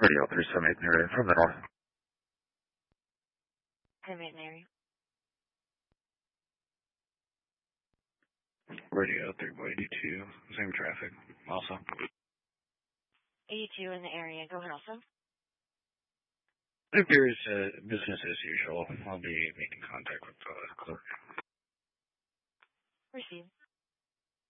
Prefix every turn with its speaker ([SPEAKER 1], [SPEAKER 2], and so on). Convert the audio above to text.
[SPEAKER 1] Radio 378 in the area from the north.
[SPEAKER 2] 78 in the area.
[SPEAKER 1] Radio 382, same traffic, also.
[SPEAKER 2] 82 in the area. Go ahead also.
[SPEAKER 1] It appears business as usual. I'll be making contact with the clerk.
[SPEAKER 2] Receive.